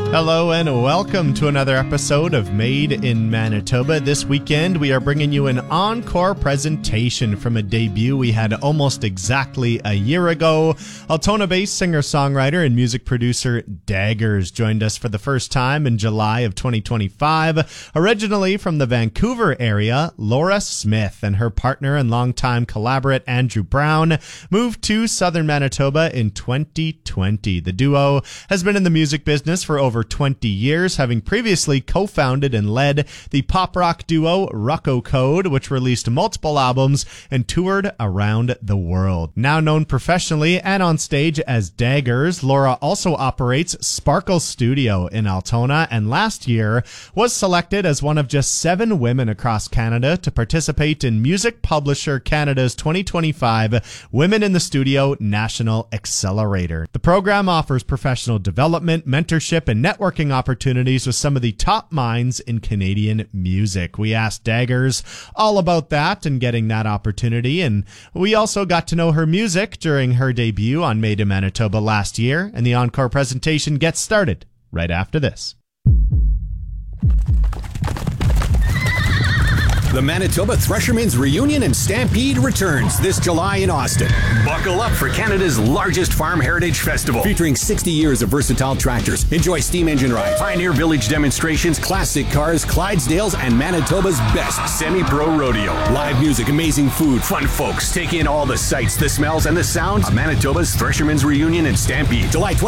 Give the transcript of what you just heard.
Hello and welcome to another episode of Made in Manitoba. This weekend we are bringing you an encore presentation from a debut we had almost exactly a year ago. Altona-based singer-songwriter and music producer Daggers joined us for the first time in July of 2025. Originally from the Vancouver area, Laura Smith and her partner and longtime collaborate Andrew Brown moved to southern Manitoba in 2020. The duo has been in the music business for over 20 years, having previously co-founded and led the pop rock duo Rucko Code, which released multiple albums and toured around the world. Now known professionally and on stage as Daggers, Laura also operates Sparkle Studio in Altona, and last year was selected as one of just 7 women across Canada to participate in Music Publisher Canada's 2025 Women in the Studio National Accelerator. The program offers professional development, mentorship, and networking opportunities with some of the top minds in Canadian music. We asked Daggers all about that and getting that opportunity, and we also got to know her music during her debut on Made in Manitoba last year, and the encore presentation gets started right after this. The Manitoba Threshermen's Reunion and Stampede returns this July in Austin. Buckle up for Canada's largest farm heritage festival, featuring 60 years of versatile tractors. Enjoy steam engine rides, Pioneer Village demonstrations, classic cars, Clydesdales, and Manitoba's best semi-pro rodeo. Live music, amazing food, fun folks. Take in all the sights, the smells, and the sounds of Manitoba's Threshermen's Reunion and Stampede. July